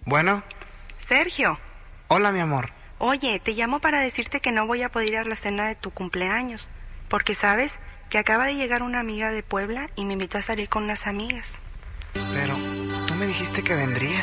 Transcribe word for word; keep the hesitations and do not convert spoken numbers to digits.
Bueno. Sergio. Hola, mi amor. Oye, te llamo para decirte que no voy a poder ir a la cena de tu cumpleaños, porque sabes que acaba de llegar una amiga de Puebla y me invitó a salir con unas amigas. Pero tú me dijiste que vendría.